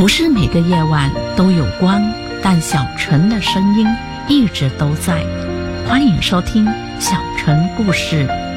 不是每个夜晚都有光，但小陈的声音一直都在。欢迎收听小陈故事。